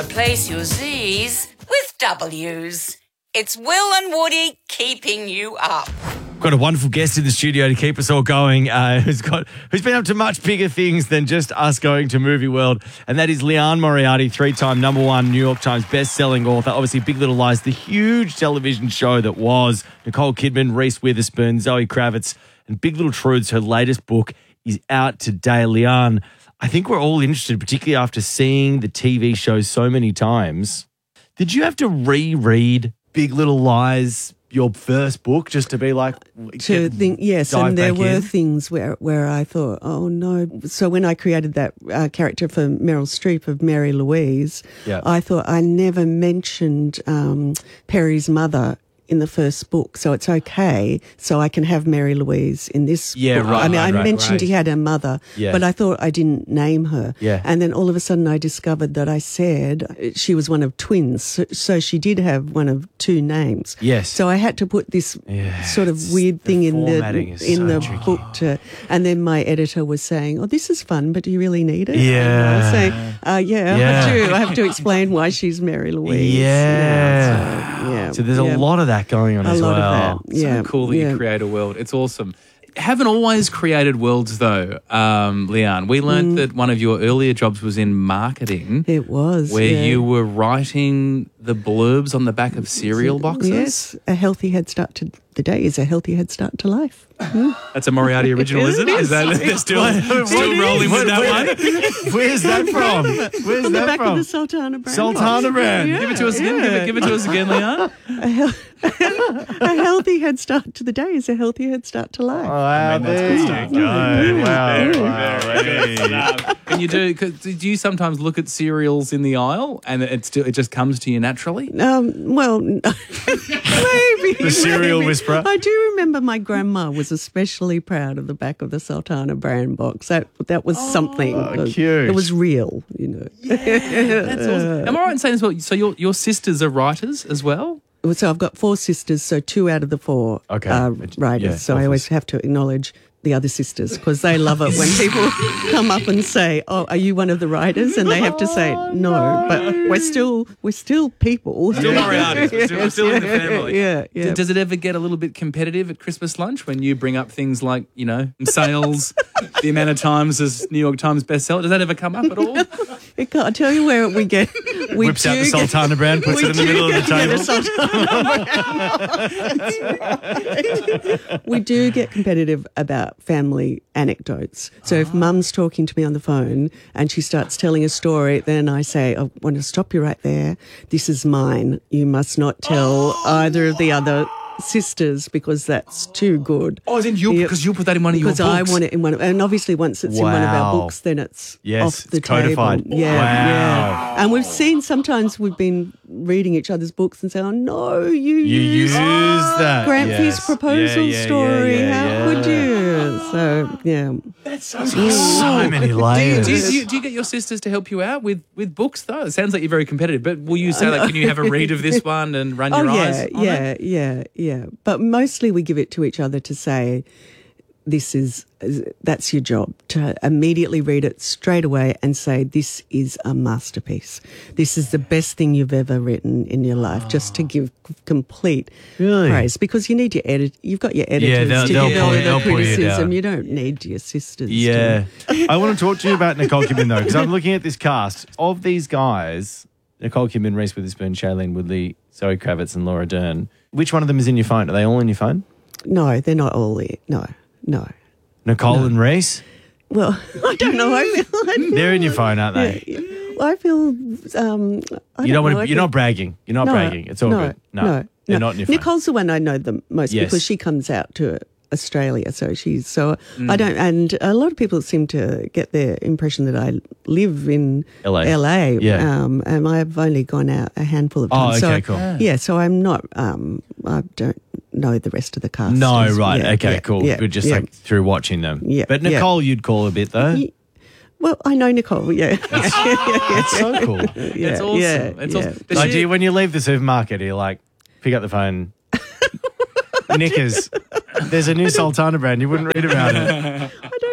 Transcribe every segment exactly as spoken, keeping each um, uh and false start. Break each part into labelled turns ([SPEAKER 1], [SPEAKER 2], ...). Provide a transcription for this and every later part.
[SPEAKER 1] Replace your Z's with W's. It's Will and Woody keeping you up.
[SPEAKER 2] Got a wonderful guest in the studio to keep us all going, uh, who's got who's been up to much bigger things than just us going to Movie World, and that is Liane Moriarty, three-time number one New York Times best-selling author. Obviously, Big Little Lies, the huge television show that was Nicole Kidman, Reese Witherspoon, Zoe Kravitz, and Big Little Truths. Her latest book is out today. Liane, I think we're all interested, particularly after seeing the T V show so many times. Did you have to reread Big Little Lies, your first book, just to be like,
[SPEAKER 3] to think, yes, and there were in? things where where I thought, oh no. So when I created that uh, character for Meryl Streep of Mary Louise,
[SPEAKER 2] yep.
[SPEAKER 3] I thought I never mentioned um, Perry's mother in the first book, so it's okay. So I can have Mary Louise in this
[SPEAKER 2] yeah,
[SPEAKER 3] book.
[SPEAKER 2] right.
[SPEAKER 3] I mean,
[SPEAKER 2] right,
[SPEAKER 3] I
[SPEAKER 2] right,
[SPEAKER 3] mentioned
[SPEAKER 2] right.
[SPEAKER 3] he had a mother,
[SPEAKER 2] yeah.
[SPEAKER 3] but I thought I didn't name her.
[SPEAKER 2] Yeah.
[SPEAKER 3] And then all of a sudden I discovered that I said she was one of twins, so, so she did have one of two names.
[SPEAKER 2] Yes.
[SPEAKER 3] So I had to put this
[SPEAKER 2] yeah,
[SPEAKER 3] sort of weird
[SPEAKER 2] the
[SPEAKER 3] thing in the in
[SPEAKER 2] so
[SPEAKER 3] the
[SPEAKER 2] tricky.
[SPEAKER 3] book to, and then my editor was saying, "Oh, this is fun, but do you really need it?"
[SPEAKER 2] Yeah.
[SPEAKER 3] And I was saying, uh, "Yeah,
[SPEAKER 2] Yeah.
[SPEAKER 3] I have to. I have to explain why she's Mary Louise."
[SPEAKER 2] Yeah.
[SPEAKER 3] So, yeah.
[SPEAKER 2] So there's
[SPEAKER 3] yeah.
[SPEAKER 2] a lot of that going on
[SPEAKER 3] a
[SPEAKER 2] as
[SPEAKER 3] lot
[SPEAKER 2] well.
[SPEAKER 3] Of that. Yeah.
[SPEAKER 4] So cool that
[SPEAKER 3] yeah.
[SPEAKER 4] you create a world. It's awesome. Haven't always created worlds though, um, Liane. We learned
[SPEAKER 3] Mm.
[SPEAKER 4] that one of your earlier jobs was in marketing.
[SPEAKER 3] It was.
[SPEAKER 4] Where
[SPEAKER 3] yeah.
[SPEAKER 4] you were writing the blurbs on the back of cereal boxes.
[SPEAKER 3] Yes, a healthy head start to the day is a healthy head start to life. Mm.
[SPEAKER 4] That's a Moriarty original, isn't it? Is that they're still, still rolling with that one?
[SPEAKER 2] Where's that from? Where's
[SPEAKER 3] On
[SPEAKER 2] that
[SPEAKER 3] the back
[SPEAKER 2] from?
[SPEAKER 3] of the Sultana brand.
[SPEAKER 2] Sultana
[SPEAKER 3] box.
[SPEAKER 2] brand.
[SPEAKER 3] Yeah,
[SPEAKER 4] Give it to us again.
[SPEAKER 3] yeah.
[SPEAKER 4] Give it, give it to us again, Liane.
[SPEAKER 3] A, hel- a healthy head start to the day is a healthy head start to life.
[SPEAKER 2] Wow, there you go. Wow, wow. Hey.
[SPEAKER 4] Can you do? 'Cause do you sometimes look at cereals in the aisle and it still it just comes to you naturally?
[SPEAKER 3] Um, well, maybe.
[SPEAKER 2] The cereal
[SPEAKER 3] maybe.
[SPEAKER 2] whisperer.
[SPEAKER 3] I do remember my grandma was especially proud of the back of the Sultana brand box. That that was something.
[SPEAKER 2] Oh,
[SPEAKER 3] It was-
[SPEAKER 2] cute.
[SPEAKER 3] It was real, you know.
[SPEAKER 4] That's awesome. Am I right in saying as well? So your your sisters are writers as well?
[SPEAKER 3] So I've got four sisters, so two out of the four
[SPEAKER 2] Okay.
[SPEAKER 3] are
[SPEAKER 2] Yeah,
[SPEAKER 3] writers. so I always
[SPEAKER 2] obvious.
[SPEAKER 3] have to acknowledge the other sisters because they love it when people come up and say, "Oh, are you one of the writers?" And they have to say, "No," but we're still we're still people.
[SPEAKER 4] Still Moriarty's. We're still, we're still in the family.
[SPEAKER 3] Yeah, yeah.
[SPEAKER 4] D- Does it ever get a little bit competitive at Christmas lunch when you bring up things like, you know, sales, the amount of times as New York Times bestseller? Does that ever come up at all?
[SPEAKER 3] I can't tell you where we get. We
[SPEAKER 2] Whips out
[SPEAKER 3] do
[SPEAKER 2] the
[SPEAKER 3] get-
[SPEAKER 2] Sultana brand, puts
[SPEAKER 3] we
[SPEAKER 2] it in the
[SPEAKER 3] do
[SPEAKER 2] middle of the
[SPEAKER 3] get- yeah,
[SPEAKER 2] table.
[SPEAKER 3] Sultana brand. We do get competitive about family anecdotes. So if mum's talking to me on the phone and she starts telling a story, then I say, I want to stop you right there. This is mine. You must not tell either of the other sisters because that's too good.
[SPEAKER 4] Oh, as in you,
[SPEAKER 3] Yeah.
[SPEAKER 4] because you put that in one of your
[SPEAKER 3] Because
[SPEAKER 4] books.
[SPEAKER 3] I want it in one of, and obviously once it's in one of our
[SPEAKER 2] Wow.
[SPEAKER 3] books, then it's
[SPEAKER 2] Yes,
[SPEAKER 3] off the
[SPEAKER 2] it's codified.
[SPEAKER 3] table. Yeah,
[SPEAKER 2] Wow.
[SPEAKER 3] yeah. And we've seen sometimes we've been reading each other's books and say, "Oh no, you,
[SPEAKER 2] You
[SPEAKER 3] used
[SPEAKER 2] use that.
[SPEAKER 3] Grant
[SPEAKER 2] yes.
[SPEAKER 3] Fierce proposal
[SPEAKER 2] Yeah, yeah,
[SPEAKER 3] story.
[SPEAKER 2] yeah, yeah,
[SPEAKER 3] How
[SPEAKER 2] yeah.
[SPEAKER 3] could you?" So yeah,
[SPEAKER 2] So many
[SPEAKER 4] Do you,
[SPEAKER 2] layers.
[SPEAKER 4] do, you, do, you, do you get your sisters to help you out with, with books, though? It sounds like you're very competitive, but will you say, like, can you have a read of this one and run
[SPEAKER 3] oh
[SPEAKER 4] your
[SPEAKER 3] yeah,
[SPEAKER 4] eyes on
[SPEAKER 3] yeah,
[SPEAKER 4] it?
[SPEAKER 3] yeah, yeah. But mostly we give it to each other to say, "This is that's your job," to immediately read it straight away and say, "This is a masterpiece. This is the best thing you've ever written in your life." Just to give complete
[SPEAKER 2] Really?
[SPEAKER 3] praise, because you need your edit. You've got your editors
[SPEAKER 2] they'll-
[SPEAKER 3] to
[SPEAKER 2] they'll
[SPEAKER 3] give all
[SPEAKER 2] pull-
[SPEAKER 3] the
[SPEAKER 2] they'll pull you
[SPEAKER 3] criticism.
[SPEAKER 2] down.
[SPEAKER 3] You don't need your sisters. to-
[SPEAKER 2] Yeah. I want to talk to you about Nicole Kidman, though, because I'm looking at this cast. Of these guys, Nicole Kidman, Reese Witherspoon, Shailene Woodley, Zoe Kravitz, and Laura Dern, which one of them is in your phone? Are they all in your phone?
[SPEAKER 3] No, they're not all it. No, no.
[SPEAKER 2] Nicole and Reese?
[SPEAKER 3] Well, I don't know. I feel, I don't
[SPEAKER 2] They're in your phone, aren't they?
[SPEAKER 3] Yeah, well, I feel. Um, I
[SPEAKER 2] You don't want
[SPEAKER 3] know,
[SPEAKER 2] to,
[SPEAKER 3] I
[SPEAKER 2] you're
[SPEAKER 3] feel-
[SPEAKER 2] not bragging. You're not
[SPEAKER 3] No,
[SPEAKER 2] bragging. It's all
[SPEAKER 3] no,
[SPEAKER 2] good. No,
[SPEAKER 3] no,
[SPEAKER 2] they're
[SPEAKER 3] no.
[SPEAKER 2] not in your phone.
[SPEAKER 3] Nicole's the one I know the most
[SPEAKER 2] Yes.
[SPEAKER 3] because she comes out to Australia, so she's so
[SPEAKER 2] Mm.
[SPEAKER 3] I don't. And a lot of people seem to get their impression that I live in
[SPEAKER 2] L A.
[SPEAKER 3] L A.
[SPEAKER 2] Yeah.
[SPEAKER 3] Um, and I've only gone out a handful of
[SPEAKER 2] Oh,
[SPEAKER 3] times.
[SPEAKER 2] okay,
[SPEAKER 3] so,
[SPEAKER 2] cool. Yeah.
[SPEAKER 3] Yeah, so I'm not. Um, I don't know the rest of the cast.
[SPEAKER 2] No,
[SPEAKER 3] Just-
[SPEAKER 2] right.
[SPEAKER 3] yeah,
[SPEAKER 2] okay,
[SPEAKER 3] yeah,
[SPEAKER 2] cool.
[SPEAKER 3] yeah,
[SPEAKER 2] Good, just
[SPEAKER 3] yeah.
[SPEAKER 2] like through watching them.
[SPEAKER 3] Yeah,
[SPEAKER 2] But
[SPEAKER 3] yeah.
[SPEAKER 2] Nicole, you'd call a bit, though.
[SPEAKER 3] Ye- Well, I know Nicole. Yeah,
[SPEAKER 2] That's so cool.
[SPEAKER 3] yeah,
[SPEAKER 4] It's awesome.
[SPEAKER 3] yeah,
[SPEAKER 4] It's
[SPEAKER 3] yeah.
[SPEAKER 4] awesome. Does
[SPEAKER 2] Like,
[SPEAKER 4] she-
[SPEAKER 2] do you, when you leave the supermarket, you're like, pick up the phone. Knickers, there's a new Sultana brand. You wouldn't read about it.
[SPEAKER 3] I don't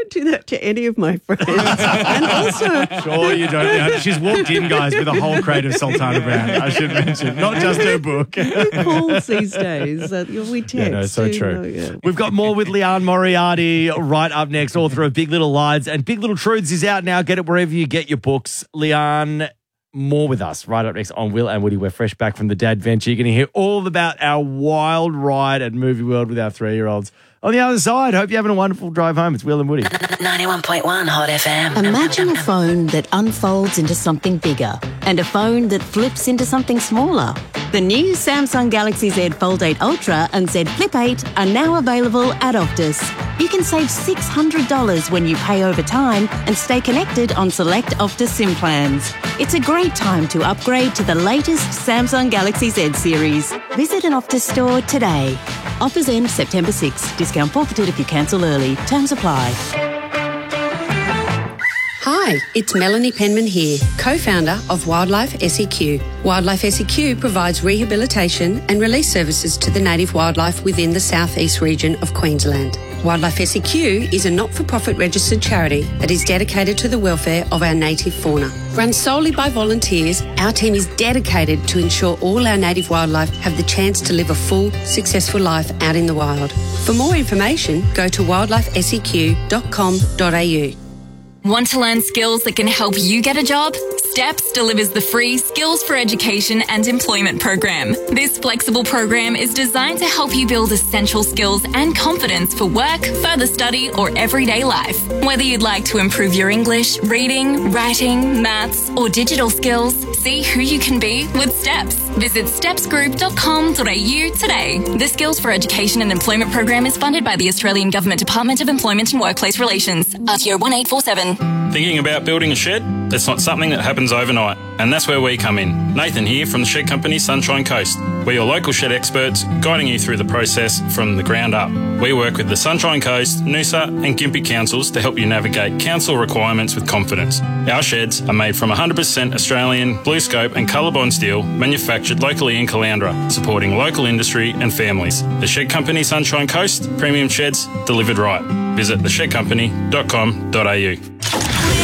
[SPEAKER 3] don't do that to any of my friends. And also,
[SPEAKER 2] Sure you don't know. She's walked in, guys, with a whole crate of Sultana brand, I should mention. Not just her book.
[SPEAKER 3] who calls these days? Uh, we text.
[SPEAKER 2] Yeah, no, so
[SPEAKER 3] you
[SPEAKER 2] true.
[SPEAKER 3] know, yeah.
[SPEAKER 2] We've got more with Leanne Moriarty right up next, author of Big Little Lies. And Big Little Truths is out now. Get it wherever you get your books. Leanne, more with us right up next on Will and Woody. We're fresh back from the Dad Venture. You're going to hear all about our wild ride at Movie World with our three-year-olds. On the other side, hope you're having a wonderful drive home. It's Will and Woody.
[SPEAKER 5] ninety-one point one Hot F M.
[SPEAKER 6] Imagine a phone that unfolds into something bigger and a phone that flips into something smaller. The new Samsung Galaxy Z Fold eight Ultra and Z Flip eight are now available at Optus. You can save six hundred dollars when you pay over time and stay connected on select Optus SIM plans. It's a great time to upgrade to the latest Samsung Galaxy Z series. Visit an Optus store today. Offers end September sixth. Discount forfeited if you cancel early. Terms apply.
[SPEAKER 7] Hi, it's Melanie Penman here, co-founder of Wildlife S E Q. Wildlife S E Q provides rehabilitation and release services to the native wildlife within the southeast region of Queensland. Wildlife S E Q is a not-for-profit registered charity that is dedicated to the welfare of our native fauna. Run solely by volunteers, our team is dedicated to ensure all our native wildlife have the chance to live a full, successful life out in the wild. For more information, go to wildlife s e q dot com dot a u.
[SPEAKER 8] Want to learn skills that can help you get a job? STEPS delivers the free Skills for Education and Employment program. This flexible program is designed to help you build essential skills and confidence for work, further study, or everyday life. Whether you'd like to improve your English, reading, writing, maths, or digital skills, see who you can be with STEPS. Visit steps group dot com dot a u today. The Skills for Education and Employment program is funded by the Australian Government Department of Employment and Workplace Relations. R T O one eight four seven.
[SPEAKER 9] Thinking about building a shed? That's not something that happens overnight, and that's where we come in. Nathan here from the shed company Sunshine Coast. We're your local shed experts, guiding you through the process from the ground up. We work with the Sunshine Coast, Noosa and Gympie councils to help you navigate council requirements with confidence. Our sheds are made from one hundred percent Australian BlueScope and Colorbond steel, manufactured locally in Caloundra, supporting local industry and families. The Shed Company Sunshine Coast, premium sheds delivered right. Visit the shed company dot com dot a u.